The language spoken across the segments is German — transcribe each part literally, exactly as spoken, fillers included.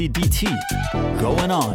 D T, going on.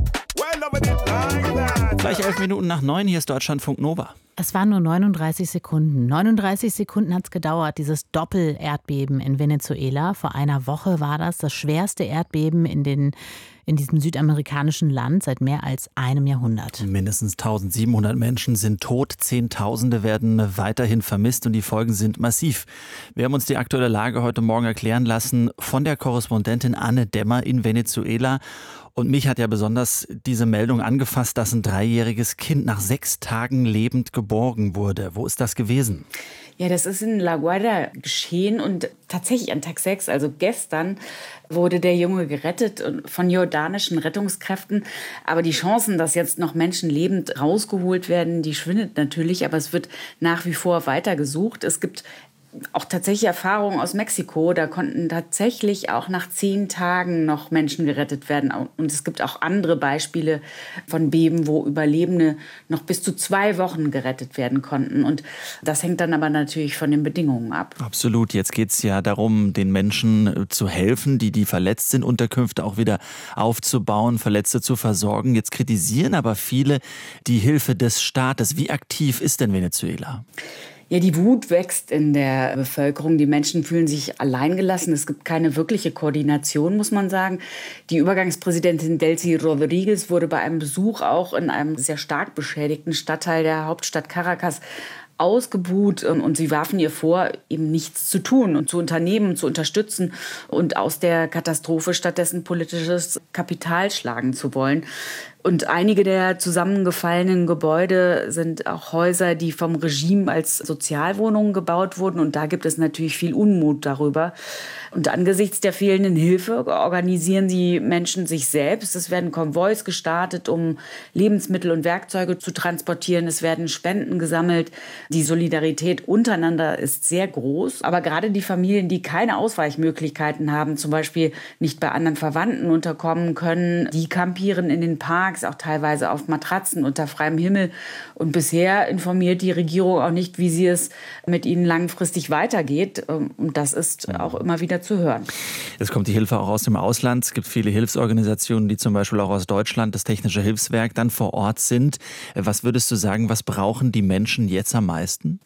Gleich elf Minuten nach neun, hier ist Deutschlandfunk Nova. Es waren nur neununddreißig Sekunden. neununddreißig Sekunden hat es gedauert, dieses Doppel-Erdbeben in Venezuela. Vor einer Woche war das das schwerste Erdbeben in, den, in diesem südamerikanischen Land seit mehr als einem Jahrhundert. Mindestens eintausendsiebenhundert Menschen sind tot, Zehntausende werden weiterhin vermisst und die Folgen sind massiv. Wir haben uns die aktuelle Lage heute Morgen erklären lassen von der Korrespondentin Anne Dämmer in Venezuela. Und mich hat ja besonders diese Meldung angefasst, dass ein dreijähriges Kind nach sechs Tagen lebend geborgen wurde. Wo ist das gewesen? Ja, das ist in La Guaira geschehen und tatsächlich an Tag sechs, also gestern, wurde der Junge gerettet von jordanischen Rettungskräften. Aber die Chancen, dass jetzt noch Menschen lebend rausgeholt werden, die schwindet natürlich. Aber es wird nach wie vor weitergesucht. Es gibt auch tatsächlich Erfahrungen aus Mexiko. Da konnten tatsächlich auch nach zehn Tagen noch Menschen gerettet werden. Und es gibt auch andere Beispiele von Beben, wo Überlebende noch bis zu zwei Wochen gerettet werden konnten. Und das hängt dann aber natürlich von den Bedingungen ab. Absolut. Jetzt geht es ja darum, den Menschen zu helfen, die, die verletzt sind, Unterkünfte auch wieder aufzubauen, Verletzte zu versorgen. Jetzt kritisieren aber viele die Hilfe des Staates. Wie aktiv ist denn Venezuela? Ja, die Wut wächst in der Bevölkerung. Die Menschen fühlen sich alleingelassen. Es gibt keine wirkliche Koordination, muss man sagen. Die Übergangspräsidentin Delcy Rodriguez wurde bei einem Besuch auch in einem sehr stark beschädigten Stadtteil der Hauptstadt Caracas ausgebuht und sie warfen ihr vor, eben nichts zu tun und zu unternehmen, zu unterstützen und aus der Katastrophe stattdessen politisches Kapital schlagen zu wollen. Und einige der zusammengefallenen Gebäude sind auch Häuser, die vom Regime als Sozialwohnungen gebaut wurden. Und da gibt es natürlich viel Unmut darüber. Und angesichts der fehlenden Hilfe organisieren die Menschen sich selbst. Es werden Konvois gestartet, um Lebensmittel und Werkzeuge zu transportieren. Es werden Spenden gesammelt. Die Solidarität untereinander ist sehr groß. Aber gerade die Familien, die keine Ausweichmöglichkeiten haben, zum Beispiel nicht bei anderen Verwandten unterkommen können, die kampieren in den Parks, auch teilweise auf Matratzen unter freiem Himmel. Und bisher informiert die Regierung auch nicht, wie sie es mit ihnen langfristig weitergeht. Und das ist auch immer wieder zu hören. Jetzt kommt die Hilfe auch aus dem Ausland. Es gibt viele Hilfsorganisationen, die zum Beispiel auch aus Deutschland, das Technische Hilfswerk, dann vor Ort sind. Was würdest du sagen, was brauchen die Menschen jetzt am meisten?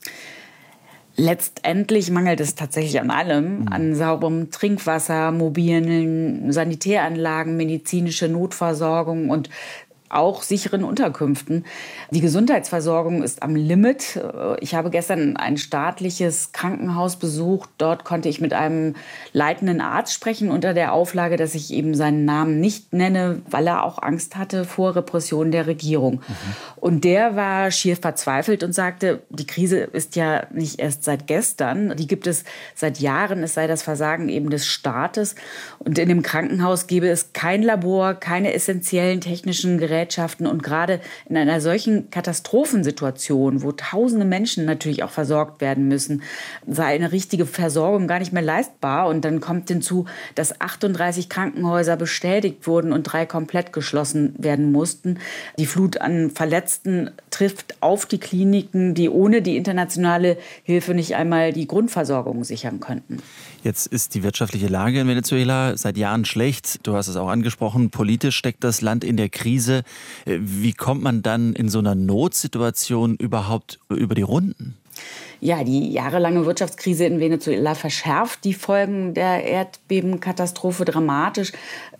Letztendlich mangelt es tatsächlich an allem, an sauberem Trinkwasser, mobilen Sanitäranlagen, medizinische Notversorgung und auch sicheren Unterkünften. Die Gesundheitsversorgung ist am Limit. Ich habe gestern ein staatliches Krankenhaus besucht. Dort konnte ich mit einem leitenden Arzt sprechen unter der Auflage, dass ich eben seinen Namen nicht nenne, weil er auch Angst hatte vor Repression der Regierung. Mhm. Und der war schier verzweifelt und sagte, die Krise ist ja nicht erst seit gestern. Die gibt es seit Jahren. Es sei das Versagen eben des Staates. Und in dem Krankenhaus gäbe es kein Labor, keine essentiellen technischen Geräte. Und gerade in einer solchen Katastrophensituation, wo tausende Menschen natürlich auch versorgt werden müssen, sei eine richtige Versorgung gar nicht mehr leistbar. Und dann kommt hinzu, dass achtunddreißig Krankenhäuser bestätigt wurden und drei komplett geschlossen werden mussten. Die Flut an Verletzten trifft auf die Kliniken, die ohne die internationale Hilfe nicht einmal die Grundversorgung sichern könnten. Jetzt ist die wirtschaftliche Lage in Venezuela seit Jahren schlecht. Du hast es auch angesprochen, politisch steckt das Land in der Krise. Wie kommt man dann in so einer Notsituation überhaupt über die Runden? Ja, die jahrelange Wirtschaftskrise in Venezuela verschärft die Folgen der Erdbebenkatastrophe dramatisch.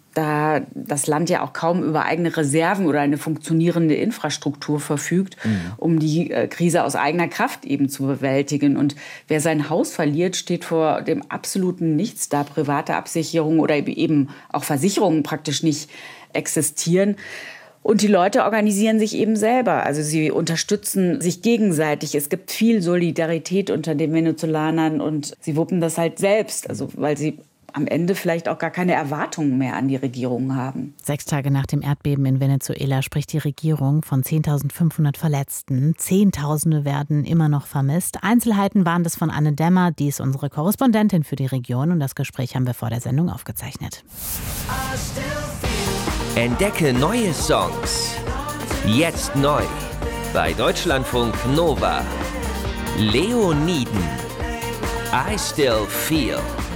Da das Land ja auch kaum über eigene Reserven oder eine funktionierende Infrastruktur verfügt, mhm. um die äh, Krise aus eigener Kraft eben zu bewältigen. Und wer sein Haus verliert, steht vor dem absoluten Nichts, da private Absicherungen oder eben auch Versicherungen praktisch nicht existieren. Und die Leute organisieren sich eben selber. Also sie unterstützen sich gegenseitig. Es gibt viel Solidarität unter den Venezolanern und sie wuppen das halt selbst, also weil sie am Ende vielleicht auch gar keine Erwartungen mehr an die Regierung haben. Sechs Tage nach dem Erdbeben in Venezuela spricht die Regierung von zehntausendfünfhundert Verletzten. Zehntausende werden immer noch vermisst. Einzelheiten waren das von Anne Dämmer, die ist unsere Korrespondentin für die Region. Und das Gespräch haben wir vor der Sendung aufgezeichnet. Entdecke neue Songs. Jetzt neu. Bei Deutschlandfunk Nova. Leoniden. I Still Feel.